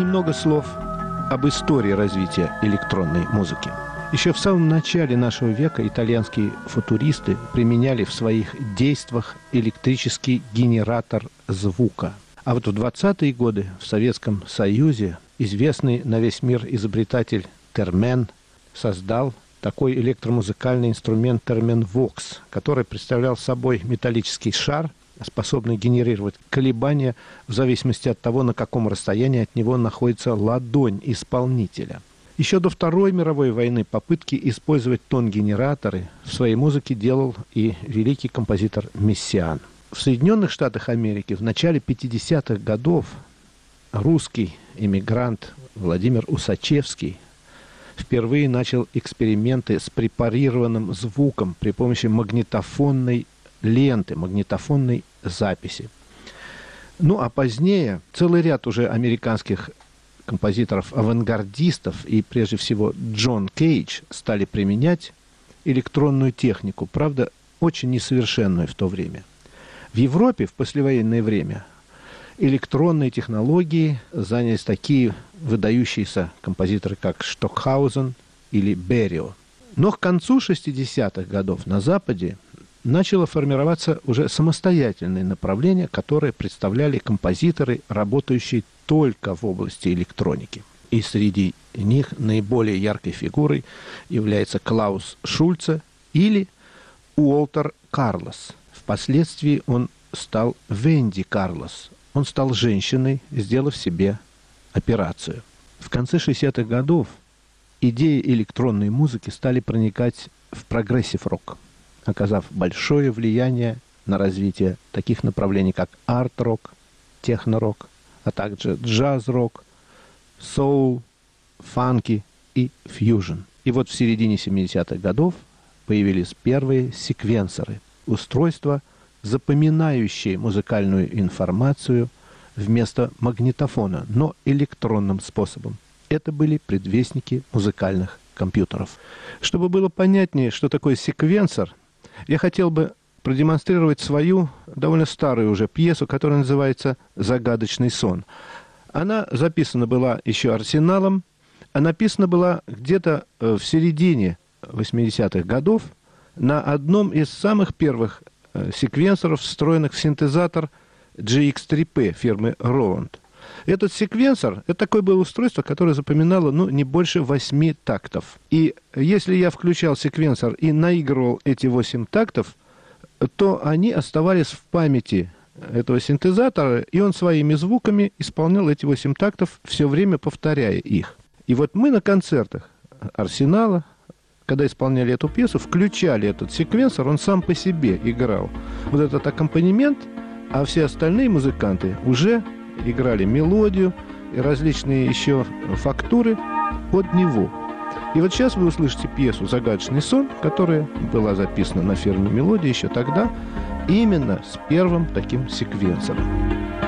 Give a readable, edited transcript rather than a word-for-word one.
Немного слов об истории развития электронной музыки. Еще в самом начале нашего века итальянские футуристы применяли в своих действиях электрический генератор звука. А вот в 20-е годы в Советском Союзе известный на весь мир изобретатель Термен создал такой электромузыкальный инструмент терменвокс, который представлял собой металлический шар, способный генерировать колебания в зависимости от того, на каком расстоянии от него находится ладонь исполнителя. Еще до Второй мировой войны попытки использовать тон-генераторы в своей музыке делал и великий композитор Мессиан. В Соединенных Штатах Америки в начале 50-х годов русский эмигрант Владимир Усачевский впервые начал эксперименты с препарированным звуком при помощи магнитофонной ленты, магнитофонной записи. Ну, а позднее целый ряд уже американских композиторов-авангардистов и, прежде всего, Джон Кейдж стали применять электронную технику, правда, очень несовершенную в то время. В Европе в послевоенное время электронные технологии занялись такие выдающиеся композиторы, как Штокхаузен или Берио. Но к концу 60-х годов на Западе начало формироваться уже самостоятельное направление, которое представляли композиторы, работающие только в области электроники. И среди них наиболее яркой фигурой является Клаус Шульце или Уолтер Карлос. Впоследствии он стал Венди Карлос. Он стал женщиной, сделав себе операцию. В конце 60-х годов идеи электронной музыки стали проникать в прогрессив-рок, оказав большое влияние на развитие таких направлений, как арт-рок, техно-рок, а также джаз-рок, соул, фанки и фьюжн. И вот в середине 70-х годов появились первые секвенсоры, устройства, запоминающие музыкальную информацию вместо магнитофона, но электронным способом. Это были предвестники музыкальных компьютеров. Чтобы было понятнее, что такое секвенсор, я хотел бы продемонстрировать свою довольно старую уже пьесу, которая называется «Загадочный сон». Она записана была еще Арсеналом, а написана была где-то в середине 80-х годов на одном из самых первых секвенсоров, встроенных в синтезатор GX3P фирмы Roland. Этот секвенсор, это такое было устройство, которое запоминало, не больше 8 тактов. И если я включал секвенсор и наигрывал эти 8 тактов, то они оставались в памяти этого синтезатора, и он своими звуками исполнял эти 8 тактов, все время повторяя их. И вот мы на концертах Арсенала, когда исполняли эту пьесу, включали этот секвенсор, он сам по себе играл вот этот аккомпанемент, а все остальные музыканты уже играли мелодию и различные еще фактуры под него. И вот сейчас вы услышите пьесу «Загадочный сон», которая была записана на фирме «Мелодия» еще тогда, именно с первым таким секвенсором.